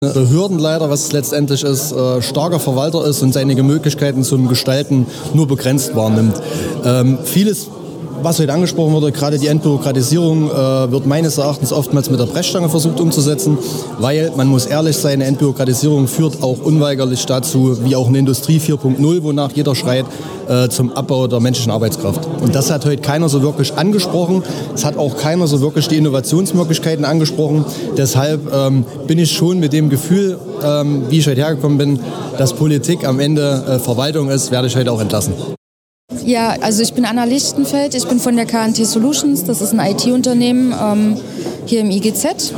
Behördenleiter, was es letztendlich ist, starker Verwalter ist und seine Möglichkeiten zum Gestalten nur begrenzt wahrnimmt. Vieles, was heute angesprochen wurde, gerade die Entbürokratisierung, wird meines Erachtens oftmals mit der Brechstange versucht umzusetzen, weil, man muss ehrlich sein, eine Entbürokratisierung führt auch unweigerlich dazu, wie auch eine Industrie 4.0, wonach jeder schreit, zum Abbau der menschlichen Arbeitskraft. Und das hat heute keiner so wirklich angesprochen. Es hat auch keiner so wirklich die Innovationsmöglichkeiten angesprochen. Deshalb bin ich schon mit dem Gefühl, wie ich heute hergekommen bin, dass Politik am Ende Verwaltung ist, werde ich heute auch entlassen. Ja, also ich bin Anna Lichtenfeld, ich bin von der KNT Solutions, das ist ein IT-Unternehmen hier im IGZ.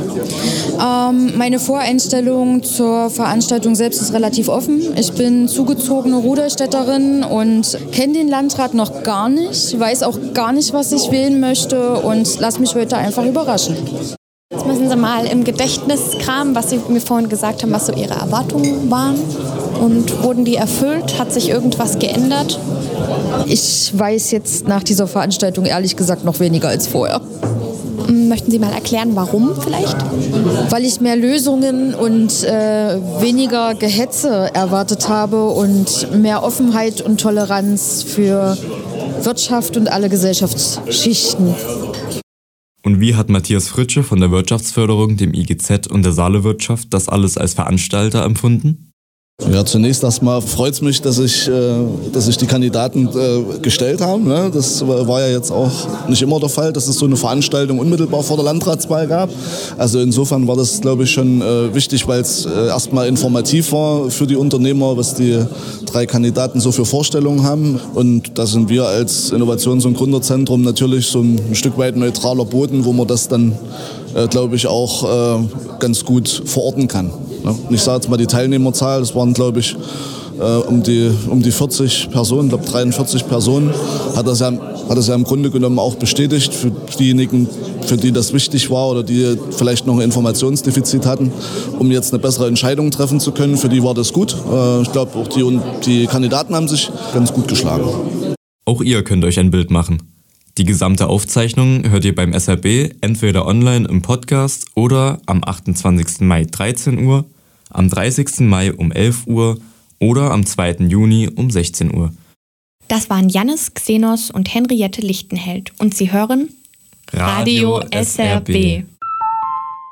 Meine Voreinstellung zur Veranstaltung selbst ist relativ offen. Ich bin zugezogene Ruderstädterin und kenne den Landrat noch gar nicht, weiß auch gar nicht, was ich wählen möchte und lasse mich heute einfach überraschen. Jetzt müssen Sie mal im Gedächtnis kramen, was Sie mir vorhin gesagt haben, was so Ihre Erwartungen waren. Und wurden die erfüllt? Hat sich irgendwas geändert? Ich weiß jetzt nach dieser Veranstaltung ehrlich gesagt noch weniger als vorher. Möchten Sie mal erklären, warum vielleicht? Weil ich mehr Lösungen und weniger Gehetze erwartet habe und mehr Offenheit und Toleranz für Wirtschaft und alle Gesellschaftsschichten. Und wie hat Matthias Fritsche von der Wirtschaftsförderung, dem IGZ und der Saale-Wirtschaft das alles als Veranstalter empfunden? Ja, zunächst erstmal freut es mich, dass sich die Kandidaten gestellt haben. Ne? Das war ja jetzt auch nicht immer der Fall, dass es so eine Veranstaltung unmittelbar vor der Landratswahl gab. Also insofern war das, glaube ich, schon wichtig, weil es erstmal informativ war für die Unternehmer, was die 3 Kandidaten so für Vorstellungen haben. Und da sind wir als Innovations- und Gründerzentrum natürlich so ein Stück weit neutraler Boden, wo man das dann, glaube ich, auch ganz gut verorten kann. Ich sage jetzt mal die Teilnehmerzahl, das waren, glaube ich, um die 40 Personen, ich glaube 43 Personen, hat das ja im Grunde genommen auch bestätigt für diejenigen, für die das wichtig war oder die vielleicht noch ein Informationsdefizit hatten, um jetzt eine bessere Entscheidung treffen zu können. Für die war das gut. Ich glaube, auch die Kandidaten haben sich ganz gut geschlagen. Auch ihr könnt euch ein Bild machen. Die gesamte Aufzeichnung hört ihr beim SRB entweder online im Podcast oder am 28. Mai 13 Uhr, am 30. Mai um 11 Uhr oder am 2. Juni um 16 Uhr. Das waren Jannis Xenos und Henriette Lichtenheld und Sie hören Radio SRB.